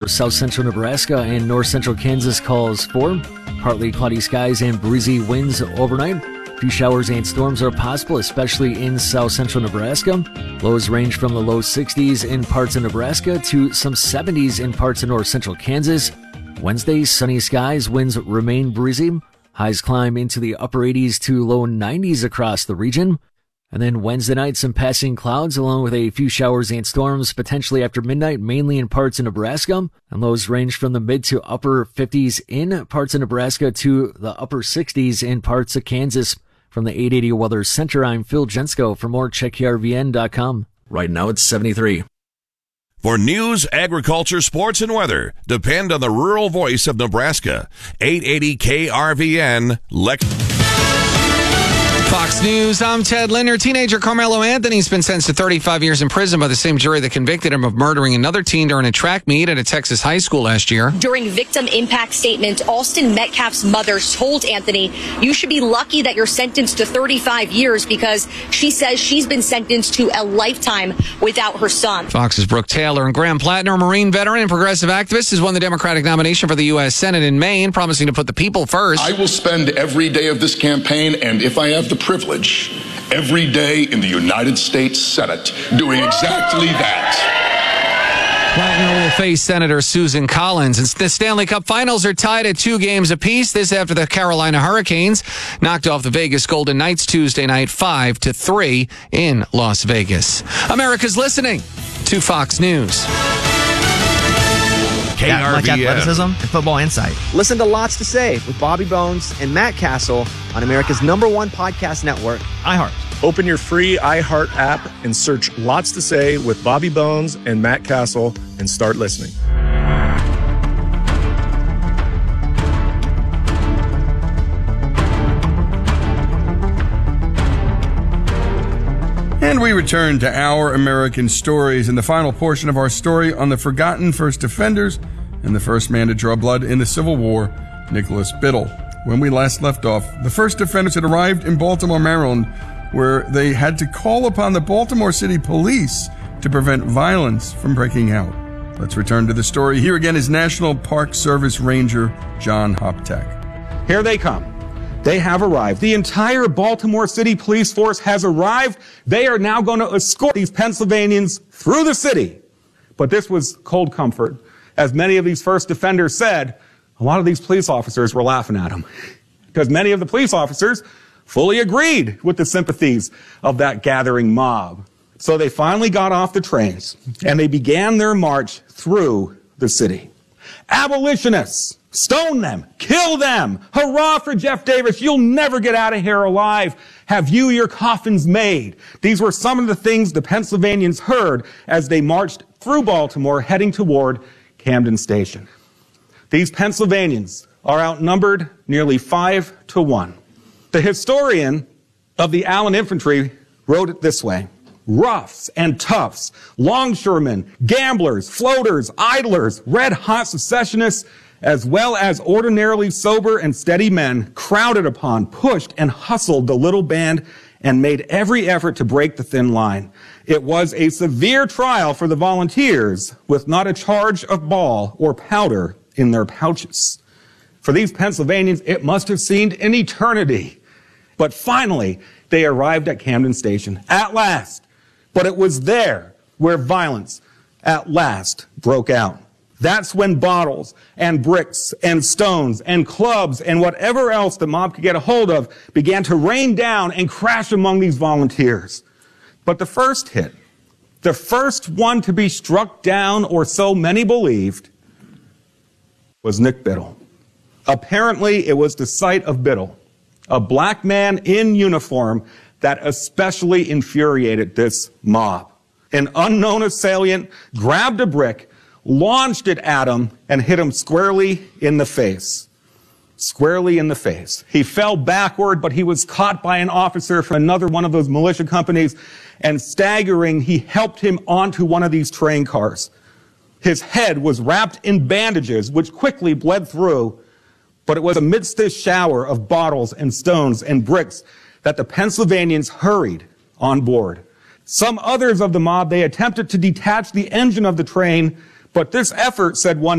south central Nebraska and north central Kansas calls 4. Partly cloudy skies and breezy winds overnight. A few showers and storms are possible, especially in south central Nebraska. Lows range from the low 60s in parts of Nebraska to some 70s in parts of north central Kansas. Wednesday, sunny skies, winds remain breezy. Highs climb into the upper 80s to low 90s across the region. And then Wednesday night, some passing clouds along with a few showers and storms potentially after midnight, mainly in parts of Nebraska. And lows range from the mid to upper 50s in parts of Nebraska to the upper 60s in parts of Kansas. From the 880 Weather Center, I'm Phil Jensko. For more, check KRVN.com. Right now it's 73. For news, agriculture, sports, and weather, depend on the rural voice of Nebraska. 880 KRVN, Fox News, I'm Ted Linder. Teenager Carmelo Anthony's been sentenced to 35 years in prison by the same jury that convicted him of murdering another teen during a track meet at a Texas high school last year. During victim impact statement, Alston Metcalf's mother told Anthony, "You should be lucky that you're sentenced to 35 years because she says she's been sentenced to a lifetime without her son." Fox's Brooke Taylor and Graham Plattner, Marine veteran and progressive activist, has won the Democratic nomination for the U.S. Senate in Maine, promising to put the people first. I will spend every day of this campaign, and if I have the privilege, every day in the United States Senate doing exactly that. Plattner will face Senator Susan Collins. And the Stanley Cup Finals are tied at 2 games apiece. This after the Carolina Hurricanes knocked off the Vegas Golden Knights Tuesday night 5-3 in Las Vegas. America's listening to Fox News. Got much athleticism and football insight. Listen to Lots to Say with Bobby Bones and Matt Castle on America's #1 podcast network, iHeart. Open your free iHeart app and search Lots to Say with Bobby Bones and Matt Castle and start listening. And we return to Our American Stories in the final portion of our story on the forgotten first defenders and the first man to draw blood in the Civil War, Nicholas Biddle. When we last left off, the first defenders had arrived in Baltimore, Maryland, where they had to call upon the Baltimore City Police to prevent violence from breaking out. Let's return to the story. Here again is National Park Service Ranger John Hoptek. Here they come. They have arrived. The entire Baltimore City Police Force has arrived. They are now going to escort these Pennsylvanians through the city. But this was cold comfort. As many of these first defenders said, a lot of these police officers were laughing at them because many of the police officers fully agreed with the sympathies of that gathering mob. So they finally got off the trains and they began their march through the city. Abolitionists! Stone them! Kill them! Hurrah for Jeff Davis! You'll never get out of here alive! Have you your coffins made? These were some of the things the Pennsylvanians heard as they marched through Baltimore heading toward Camden Station. These Pennsylvanians are outnumbered nearly 5-1. The historian of the Allen Infantry wrote it this way: roughs and toughs, longshoremen, gamblers, floaters, idlers, red-hot secessionists, as well as ordinarily sober and steady men, crowded upon, pushed, and hustled the little band and made every effort to break the thin line. It was a severe trial for the volunteers, with not a charge of ball or powder in their pouches. For these Pennsylvanians, it must have seemed an eternity. But finally, they arrived at Camden Station, at last. But it was there where violence, at last, broke out. That's when bottles and bricks and stones and clubs and whatever else the mob could get a hold of began to rain down and crash among these volunteers. But the first hit, the first one to be struck down, or so many believed, was Nick Biddle. Apparently, it was the sight of Biddle, a black man in uniform, that especially infuriated this mob. An unknown assailant grabbed a brick, launched it at him, and hit him squarely in the face. Squarely in the face. He fell backward, but he was caught by an officer from another one of those militia companies, and staggering, he helped him onto one of these train cars. His head was wrapped in bandages, which quickly bled through, but it was amidst this shower of bottles and stones and bricks that the Pennsylvanians hurried on board. Some others of the mob, they attempted to detach the engine of the train, but this effort, said one